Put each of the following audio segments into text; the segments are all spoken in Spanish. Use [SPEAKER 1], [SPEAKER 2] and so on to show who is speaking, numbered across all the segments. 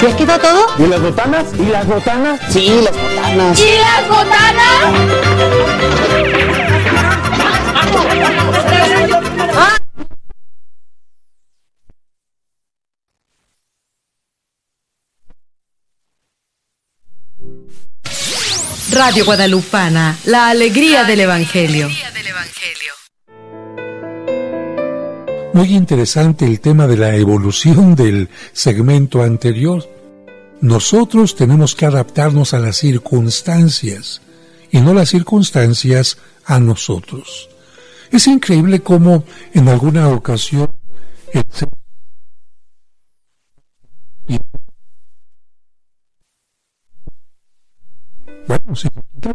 [SPEAKER 1] ¿Ya quedó todo?
[SPEAKER 2] ¿Y las botanas? ¿Y las botanas?
[SPEAKER 1] Sí, las botanas.
[SPEAKER 3] ¿Y las botanas? ¡Ah!
[SPEAKER 4] Radio Guadalupana, la alegría del Evangelio.
[SPEAKER 5] Muy interesante el tema de la evolución del segmento anterior. Nosotros tenemos que adaptarnos a las circunstancias y no las circunstancias a nosotros. Es increíble cómo en alguna ocasión bueno, sí.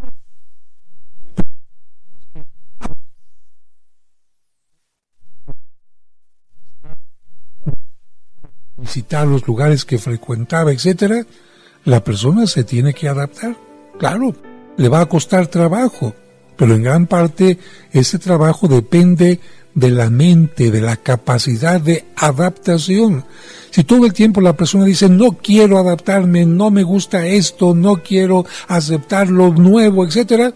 [SPEAKER 5] Visitar los lugares que frecuentaba, etcétera, la persona se tiene que adaptar. Claro, le va a costar trabajo, pero en gran parte ese trabajo depende de la mente, de la capacidad de adaptación. Si todo el tiempo la persona dice, no quiero adaptarme, no me gusta esto, no quiero aceptar lo nuevo, etcétera,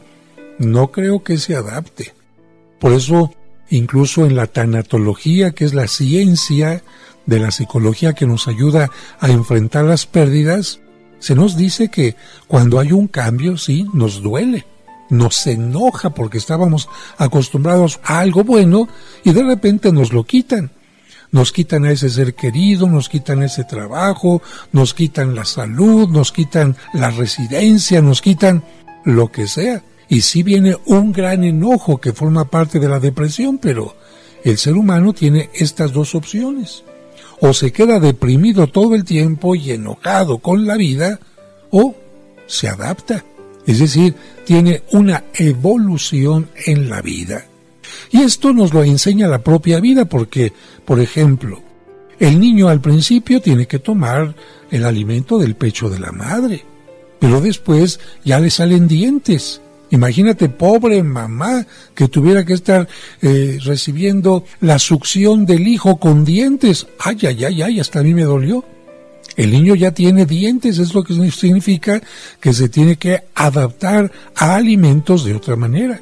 [SPEAKER 5] no creo que se adapte. Por eso, incluso en la tanatología, que es la ciencia de la psicología que nos ayuda a enfrentar las pérdidas, se nos dice que cuando hay un cambio, sí, nos duele, nos enoja porque estábamos acostumbrados a algo bueno y de repente nos lo quitan. Nos quitan a ese ser querido, nos quitan ese trabajo, nos quitan la salud, nos quitan la residencia, nos quitan lo que sea. Y sí viene un gran enojo que forma parte de la depresión, pero el ser humano tiene estas dos opciones. O se queda deprimido todo el tiempo y enojado con la vida, o se adapta. Es decir, tiene una evolución en la vida. Y esto nos lo enseña la propia vida porque, por ejemplo, el niño al principio tiene que tomar el alimento del pecho de la madre, pero después ya le salen dientes. Imagínate, pobre mamá, que tuviera que estar recibiendo la succión del hijo con dientes. Ay, ay, ay, ay, hasta a mí me dolió. El niño ya tiene dientes, es lo que significa que se tiene que adaptar a alimentos de otra manera.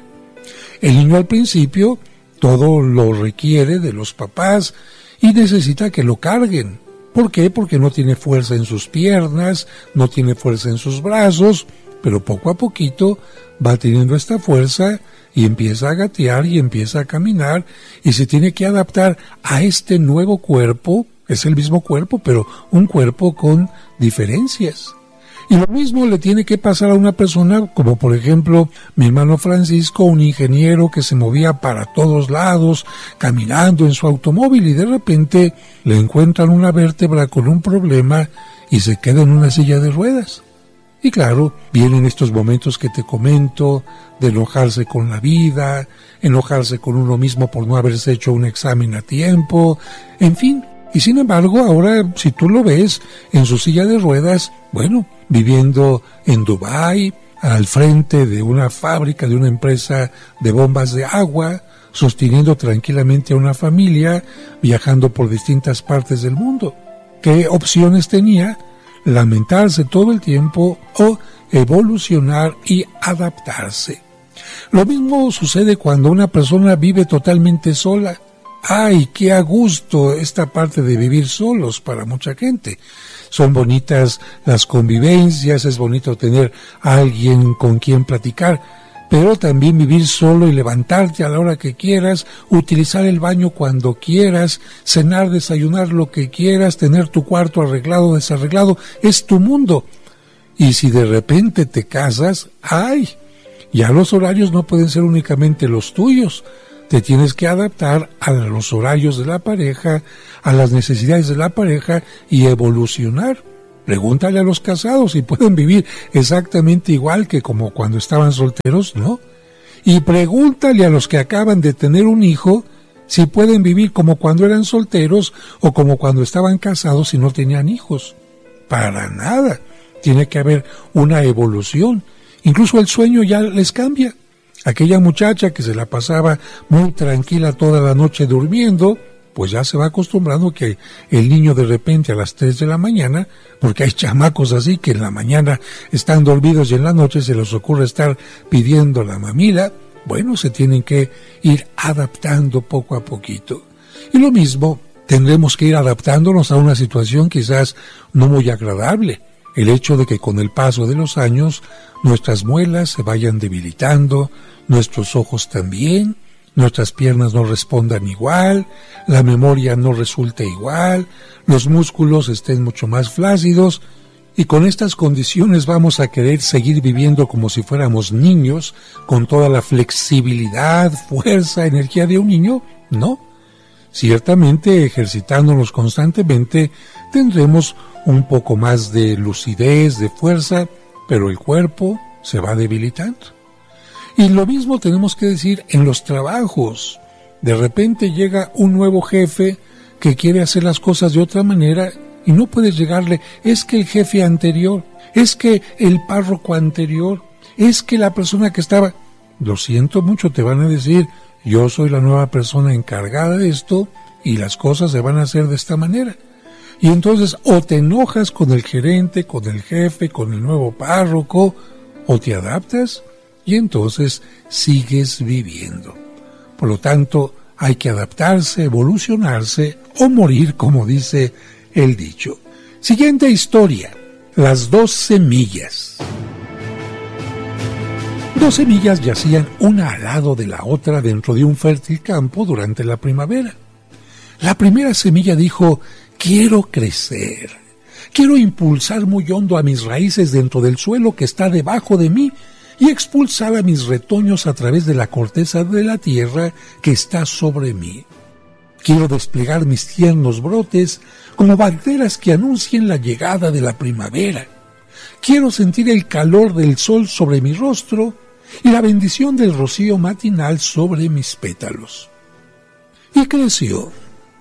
[SPEAKER 5] El niño al principio todo lo requiere de los papás y necesita que lo carguen. ¿Por qué? Porque no tiene fuerza en sus piernas, no tiene fuerza en sus brazos, pero poco a poquito va teniendo esta fuerza y empieza a gatear y empieza a caminar y se tiene que adaptar a este nuevo cuerpo. Es el mismo cuerpo, pero un cuerpo con diferencias. Y lo mismo le tiene que pasar a una persona como por ejemplo mi hermano Francisco, un ingeniero que se movía para todos lados, caminando en su automóvil y de repente le encuentran una vértebra con un problema y se queda en una silla de ruedas. Y claro, vienen estos momentos que te comento, de enojarse con la vida, enojarse con uno mismo por no haberse hecho un examen a tiempo, en fin. Y sin embargo, ahora, si tú lo ves en su silla de ruedas, bueno, viviendo en Dubái, al frente de una fábrica, de una empresa de bombas de agua, sosteniendo tranquilamente a una familia, viajando por distintas partes del mundo. ¿Qué opciones tenía? Lamentarse todo el tiempo o evolucionar y adaptarse. Lo mismo sucede cuando una persona vive totalmente sola. ¡Ay, qué a gusto esta parte de vivir solos para mucha gente! Son bonitas las convivencias, es bonito tener a alguien con quien platicar, pero también vivir solo y levantarte a la hora que quieras, utilizar el baño cuando quieras, cenar, desayunar lo que quieras, tener tu cuarto arreglado, desarreglado, es tu mundo. Y si de repente te casas, ¡ay! Ya los horarios no pueden ser únicamente los tuyos. Te tienes que adaptar a los horarios de la pareja, a las necesidades de la pareja y evolucionar. Pregúntale a los casados si pueden vivir exactamente igual que como cuando estaban solteros, ¿no? Y pregúntale a los que acaban de tener un hijo si pueden vivir como cuando eran solteros o como cuando estaban casados y no tenían hijos. Para nada. Tiene que haber una evolución. Incluso el sueño ya les cambia. Aquella muchacha que se la pasaba muy tranquila toda la noche durmiendo, pues ya se va acostumbrando que el niño de repente a las 3 de la mañana, porque hay chamacos así que en la mañana están dormidos y en la noche se les ocurre estar pidiendo la mamila, bueno, se tienen que ir adaptando poco a poquito. Y lo mismo, tendremos que ir adaptándonos a una situación quizás no muy agradable. El hecho de que con el paso de los años nuestras muelas se vayan debilitando, nuestros ojos también, nuestras piernas no respondan igual, la memoria no resulte igual, los músculos estén mucho más flácidos, y con estas condiciones vamos a querer seguir viviendo como si fuéramos niños, con toda la flexibilidad, fuerza, energía de un niño. No. Ciertamente, ejercitándonos constantemente, tendremos un poco más de lucidez, de fuerza, pero el cuerpo se va debilitando. Y lo mismo tenemos que decir en los trabajos. De repente llega un nuevo jefe que quiere hacer las cosas de otra manera y no puedes llegarle, es que el jefe anterior, es que el párroco anterior, es que la persona que estaba... Lo siento mucho, te van a decir, yo soy la nueva persona encargada de esto y las cosas se van a hacer de esta manera. Y entonces o te enojas con el gerente, con el jefe, con el nuevo párroco, o te adaptas y entonces sigues viviendo. Por lo tanto, hay que adaptarse, evolucionarse o morir, como dice el dicho. Siguiente historia, las 2 semillas. 2 semillas yacían una al lado de la otra dentro de un fértil campo durante la primavera. La primera semilla dijo, quiero crecer, quiero impulsar muy hondo a mis raíces dentro del suelo que está debajo de mí y expulsar a mis retoños a través de la corteza de la tierra que está sobre mí. Quiero desplegar mis tiernos brotes como banderas que anuncien la llegada de la primavera. Quiero sentir el calor del sol sobre mi rostro y la bendición del rocío matinal sobre mis pétalos. Y creció,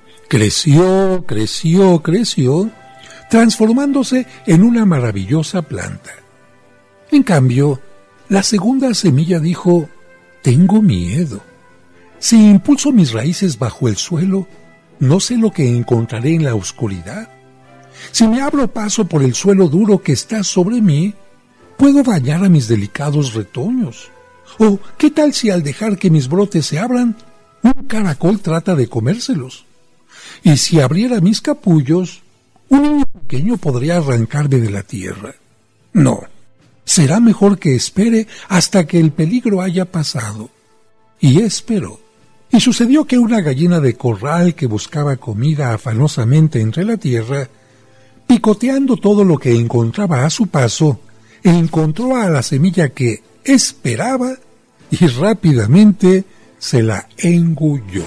[SPEAKER 5] transformándose en una maravillosa planta. En cambio, la segunda semilla dijo, tengo miedo. Si impulso mis raíces bajo el suelo, no sé lo que encontraré en la oscuridad. Si me abro paso por el suelo duro que está sobre mí, puedo dañar a mis delicados retoños. ¿O qué tal si al dejar que mis brotes se abran, un caracol trata de comérselos? Y si abriera mis capullos, un niño pequeño podría arrancarme de la tierra. No, será mejor que espere hasta que el peligro haya pasado. Y esperó. Y sucedió que una gallina de corral que buscaba comida afanosamente entre la tierra, picoteando todo lo que encontraba a su paso, encontró a la semilla que esperaba y rápidamente se la engulló.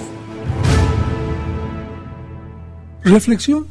[SPEAKER 5] Reflexión.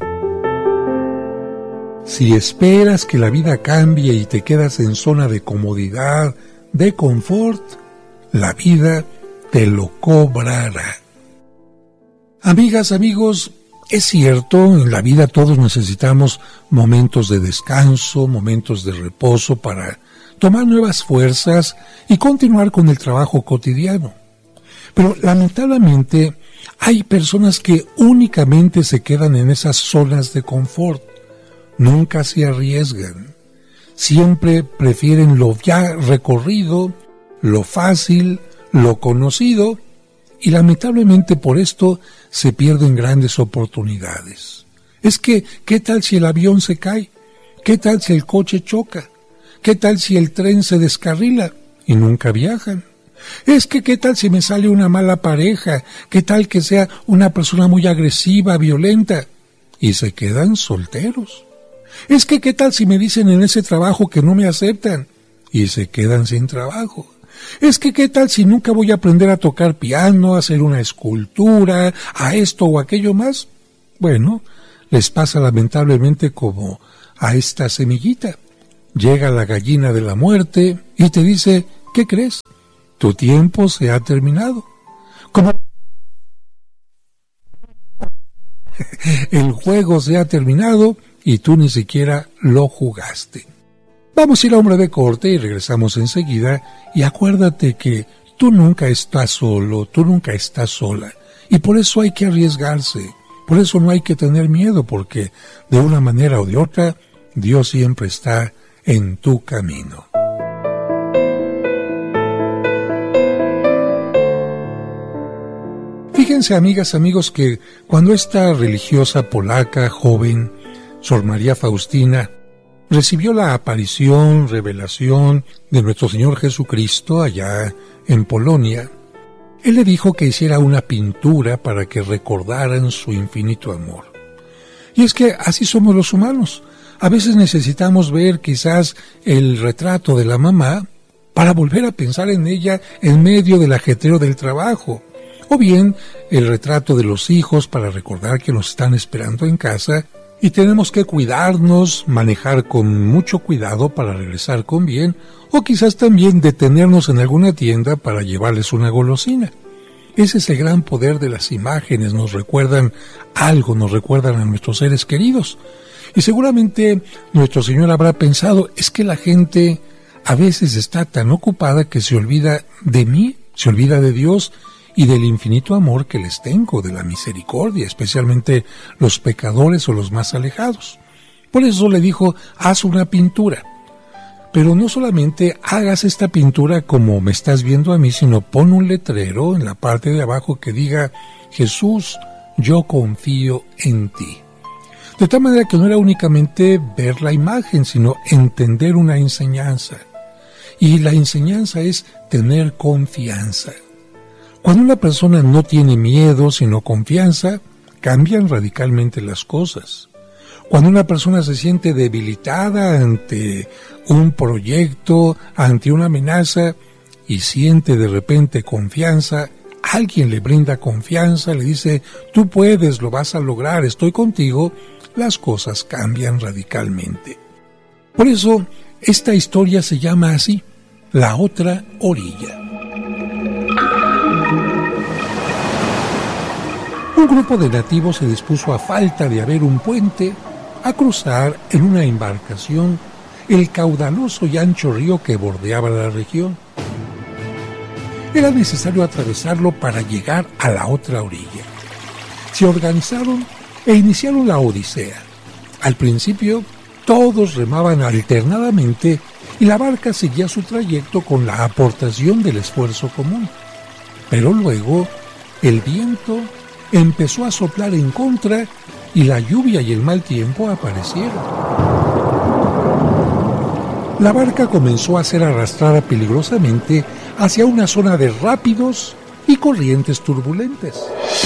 [SPEAKER 5] Si esperas que la vida cambie y te quedas en zona de comodidad, de confort, la vida te lo cobrará. Amigas, amigos, es cierto, en la vida todos necesitamos momentos de descanso, momentos de reposo para tomar nuevas fuerzas y continuar con el trabajo cotidiano. Pero lamentablemente hay personas que únicamente se quedan en esas zonas de confort, nunca se arriesgan, siempre prefieren lo ya recorrido, lo fácil, lo conocido, y lamentablemente por esto se pierden grandes oportunidades. Es que, ¿qué tal si el avión se cae? ¿Qué tal si el coche choca? ¿Qué tal si el tren se descarrila? Y nunca viajan. Es que, ¿qué tal si me sale una mala pareja? ¿Qué tal que sea una persona muy agresiva, violenta? Y se quedan solteros. Es que, ¿qué tal si me dicen en ese trabajo que no me aceptan? Y se quedan sin trabajo. Es que, ¿qué tal si nunca voy a aprender a tocar piano, a hacer una escultura, a esto o aquello más? Bueno, les pasa lamentablemente como a esta semillita. Llega la gallina de la muerte y te dice, ¿qué crees? Tu tiempo se ha terminado. Como el juego se ha terminado y tú ni siquiera lo jugaste. Vamos a ir a un breve corte y regresamos enseguida, y acuérdate que tú nunca estás solo, tú nunca estás sola, Y por eso hay que arriesgarse, por eso no hay que tener miedo, porque de una manera o de otra, Dios siempre está en tu camino. Fíjense, amigas, amigos, que cuando esta religiosa polaca joven, Sor María Faustina, recibió la aparición, revelación de nuestro Señor Jesucristo allá en Polonia, Él le dijo que hiciera una pintura para que recordaran su infinito amor. Y es que así somos los humanos. A veces necesitamos ver quizás el retrato de la mamá para volver a pensar en ella en medio del ajetreo del trabajo. O bien el retrato de los hijos para recordar que nos están esperando en casa y tenemos que cuidarnos, manejar con mucho cuidado para regresar con bien, o quizás también detenernos en alguna tienda para llevarles una golosina. Ese es el gran poder de las imágenes, nos recuerdan algo, nos recuerdan a nuestros seres queridos. Y seguramente nuestro Señor habrá pensado, es que la gente a veces está tan ocupada que se olvida de mí, se olvida de Dios y del infinito amor que les tengo, de la misericordia, especialmente los pecadores o los más alejados. Por eso le dijo, haz una pintura. Pero no solamente hagas esta pintura como me estás viendo a mí, sino pon un letrero en la parte de abajo que diga, Jesús, yo confío en ti. De tal manera que no era únicamente ver la imagen, sino entender una enseñanza. Y la enseñanza es tener confianza. Cuando una persona no tiene miedo, sino confianza, cambian radicalmente las cosas. Cuando una persona se siente debilitada ante un proyecto, ante una amenaza, y siente de repente confianza, alguien le brinda confianza, le dice, tú puedes, lo vas a lograr, estoy contigo, las cosas cambian radicalmente. Por eso, esta historia se llama así, La Otra Orilla. Un grupo de nativos se dispuso, a falta de haber un puente, a cruzar en una embarcación el caudaloso y ancho río que bordeaba la región. Era necesario atravesarlo para llegar a la otra orilla. Se organizaron e iniciaron la odisea. Al principio, todos remaban alternadamente y la barca seguía su trayecto con la aportación del esfuerzo común. Pero luego, el viento empezó a soplar en contra y la lluvia y el mal tiempo aparecieron. La barca comenzó a ser arrastrada peligrosamente hacia una zona de rápidos y corrientes turbulentas.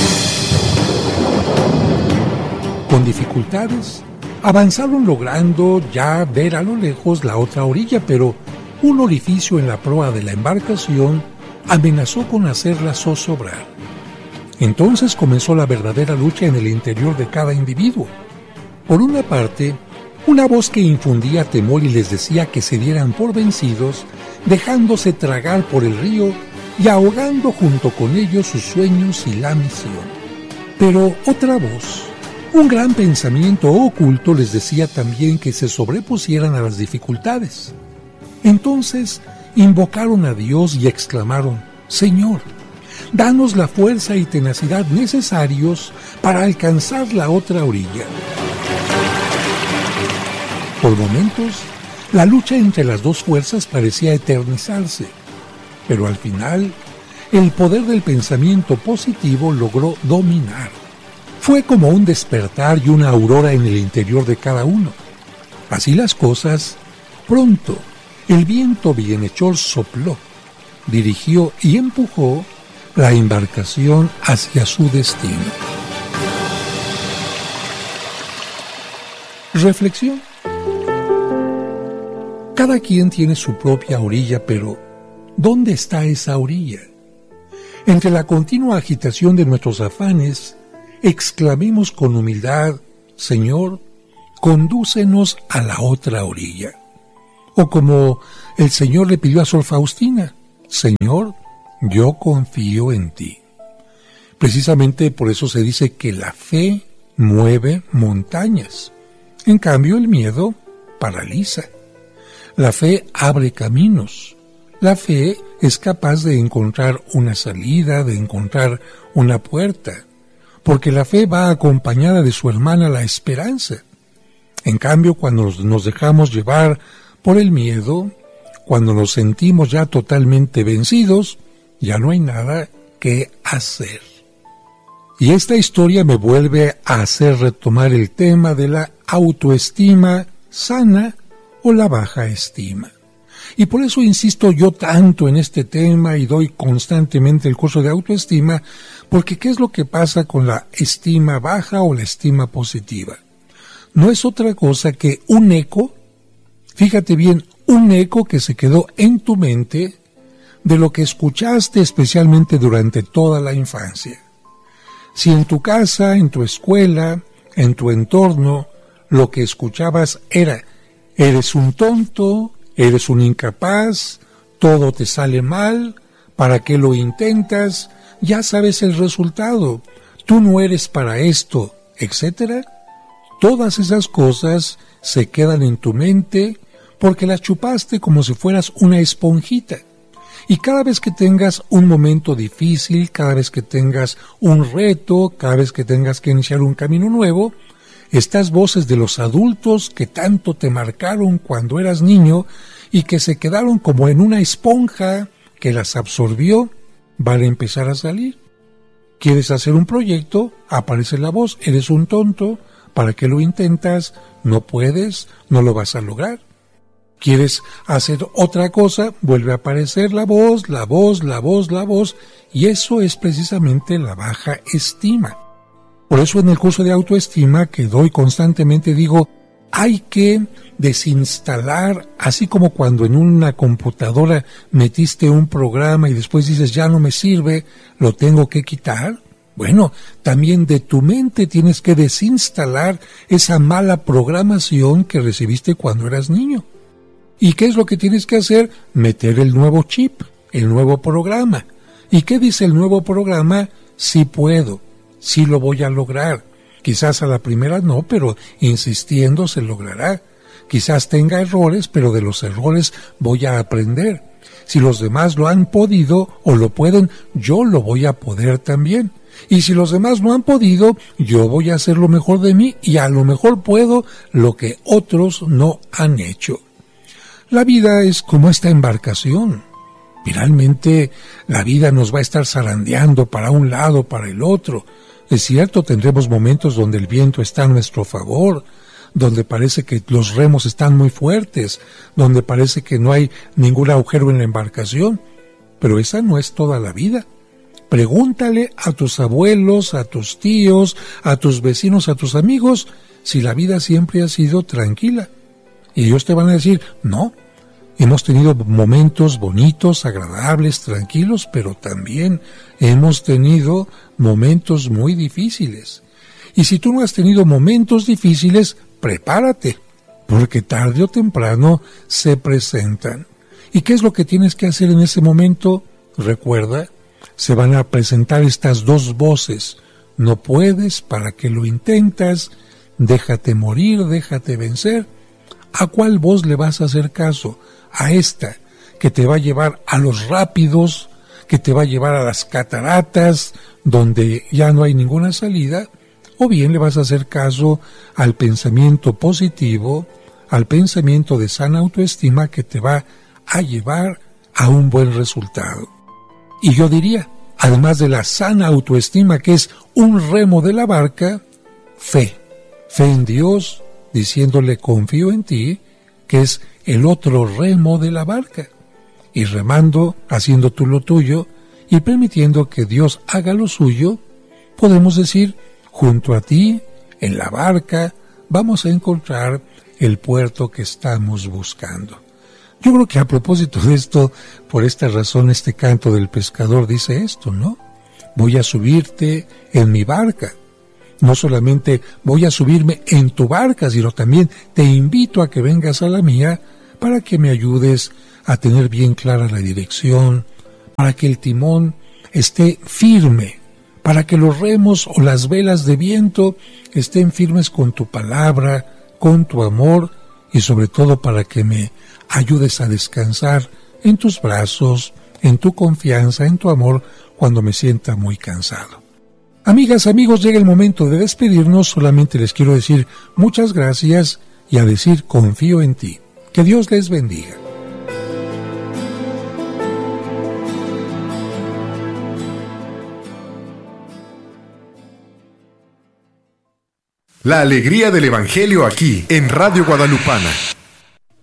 [SPEAKER 5] Con dificultades, avanzaron logrando ya ver a lo lejos la otra orilla, pero un orificio en la proa de la embarcación amenazó con hacerla zozobrar. Entonces comenzó la verdadera lucha en el interior de cada individuo. Por una parte, una voz que infundía temor y les decía que se dieran por vencidos, dejándose tragar por el río y ahogando junto con ellos sus sueños y la misión. Pero otra voz, un gran pensamiento oculto, les decía también que se sobrepusieran a las dificultades. Entonces invocaron a Dios y exclamaron, Señor, danos la fuerza y tenacidad necesarios para alcanzar la otra orilla. Por momentos, la lucha entre las dos fuerzas parecía eternizarse, pero al final, el poder del pensamiento positivo logró dominar. Fue como un despertar y una aurora en el interior de cada uno. Así las cosas, pronto, el viento bienhechor sopló, dirigió y empujó la embarcación hacia su destino. Reflexión. Cada quien tiene su propia orilla, pero ¿dónde está esa orilla? Entre la continua agitación de nuestros afanes, exclamemos con humildad, Señor, condúcenos a la otra orilla. O como el Señor le pidió a Sor Faustina, Señor, yo confío en ti. Precisamente por eso se dice que la fe mueve montañas. En cambio, el miedo paraliza. La fe abre caminos. La fe es capaz de encontrar una salida, de encontrar una puerta, porque la fe va acompañada de su hermana la esperanza. En cambio, cuando nos dejamos llevar por el miedo, cuando nos sentimos ya totalmente vencidos, ya no hay nada que hacer. Y esta historia me vuelve a hacer retomar el tema de la autoestima sana o la baja estima. Y por eso insisto yo tanto en este tema y doy constantemente el curso de autoestima, porque ¿qué es lo que pasa con la estima baja o la estima positiva? No es otra cosa que un eco, fíjate bien, un eco que se quedó en tu mente de lo que escuchaste especialmente durante toda la infancia. Si en tu casa, en tu escuela, en tu entorno, lo que escuchabas era, eres un tonto, eres un incapaz, todo te sale mal, ¿para qué lo intentas? Ya sabes el resultado, tú no eres para esto, etc. Todas esas cosas se quedan en tu mente porque las chupaste como si fueras una esponjita. Y cada vez que tengas un momento difícil, cada vez que tengas un reto, cada vez que tengas que iniciar un camino nuevo, estas voces de los adultos que tanto te marcaron cuando eras niño y que se quedaron como en una esponja que las absorbió, van a empezar a salir. ¿Quieres hacer un proyecto? Aparece la voz, eres un tonto, ¿para qué lo intentas? No puedes, no lo vas a lograr. ¿Quieres hacer otra cosa? Vuelve a aparecer la voz, y eso es precisamente la baja estima. Por eso en el curso de autoestima que doy constantemente digo, hay que desinstalar, así como cuando en una computadora metiste un programa y después dices, ya no me sirve, lo tengo que quitar. Bueno, también de tu mente tienes que desinstalar esa mala programación que recibiste cuando eras niño. ¿Y qué es lo que tienes que hacer? Meter el nuevo chip, el nuevo programa. ¿Y qué dice el nuevo programa? Sí puedo, sí lo voy a lograr. Quizás a la primera no, pero insistiendo se logrará. Quizás tenga errores, pero de los errores voy a aprender. Si los demás lo han podido o lo pueden, yo lo voy a poder también. Y si los demás no han podido, yo voy a hacer lo mejor de mí y a lo mejor puedo lo que otros no han hecho. La vida es como esta embarcación. Finalmente, la vida nos va a estar zarandeando para un lado, para el otro. Es cierto, tendremos momentos donde el viento está a nuestro favor, donde parece que los remos están muy fuertes, donde parece que no hay ningún agujero en la embarcación, pero esa no es toda la vida. Pregúntale a tus abuelos, a tus tíos, a tus vecinos, a tus amigos, si la vida siempre ha sido tranquila. Y ellos te van a decir, no, hemos tenido momentos bonitos, agradables, tranquilos, pero también hemos tenido momentos muy difíciles. Y si tú no has tenido momentos difíciles, prepárate, porque tarde o temprano se presentan. ¿Y qué es lo que tienes que hacer en ese momento? Recuerda, se van a presentar estas dos voces. No puedes, ¿para qué lo intentas? Déjate morir, déjate vencer. ¿A cuál voz le vas a hacer caso? A esta, que te va a llevar a los rápidos, que te va a llevar a las cataratas, donde ya no hay ninguna salida, o bien le vas a hacer caso al pensamiento positivo, al pensamiento de sana autoestima que te va a llevar a un buen resultado. Y yo diría, además de la sana autoestima, que es un remo de la barca, fe en Dios, diciéndole confío en ti, que es el otro remo de la barca, y remando, haciendo tú lo tuyo, y permitiendo que Dios haga lo suyo, podemos decir, junto a ti, en la barca, vamos a encontrar el puerto que estamos buscando. Yo creo que a propósito de esto, por esta razón, este canto del pescador dice esto, ¿no? Voy a subirte en mi barca. No solamente voy a subirme en tu barca, sino también te invito a que vengas a la mía para que me ayudes a tener bien clara la dirección, para que el timón esté firme, para que los remos o las velas de viento estén firmes con tu palabra, con tu amor y sobre todo para que me ayudes a descansar en tus brazos, en tu confianza, en tu amor, cuando me sienta muy cansado. Amigas, amigos, llega el momento de despedirnos. Solamente les quiero decir muchas gracias y a decir confío en ti. Que Dios les bendiga.
[SPEAKER 1] La alegría del Evangelio aquí en Radio Guadalupana.